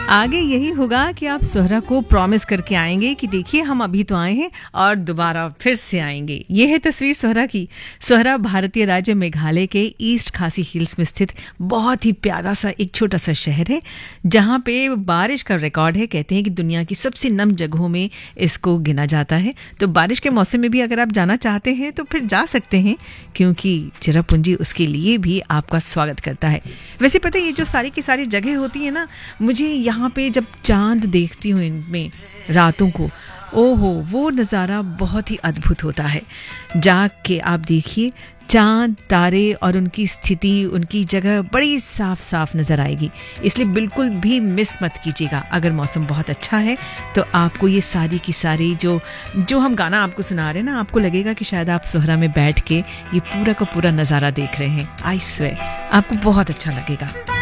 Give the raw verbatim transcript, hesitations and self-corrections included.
आगे यही होगा कि आप सोहरा को प्रॉमिस करके आएंगे कि देखिए हम अभी तो आए हैं और दोबारा फिर से आएंगे। ये है तस्वीर सोहरा की। सोहरा भारतीय राज्य मेघालय के ईस्ट खासी हिल्स में स्थित बहुत ही प्यारा सा एक छोटा सा शहर है जहाँ पे बारिश का रिकॉर्ड है। कहते हैं कि दुनिया की सबसे नम जगहों में इसको गिना जाता है। तो बारिश के मौसम में भी अगर आप जाना चाहते हैं तो फिर जा सकते हैं, क्योंकि चिरापुंजी उसके लिए भी आपका स्वागत करता है। वैसे पता है ये जो सारी की सारी जगह होती है ना, मुझे यहाँ पे जब चांद देखती हूँ इनमें रातों को, ओहो वो नज़ारा बहुत ही अद्भुत होता है। जाग के आप देखिए चांद तारे और उनकी स्थिति, उनकी जगह बड़ी साफ साफ नज़र आएगी। इसलिए बिल्कुल भी मिस मत कीजिएगा। अगर मौसम बहुत अच्छा है तो आपको ये सारी की सारी जो जो हम गाना आपको सुना रहे हैं ना, आपको लगेगा कि शायद आप सोहरा में बैठ के ये पूरा का पूरा नज़ारा देख रहे हैं। आई स्वेयर आपको बहुत अच्छा लगेगा।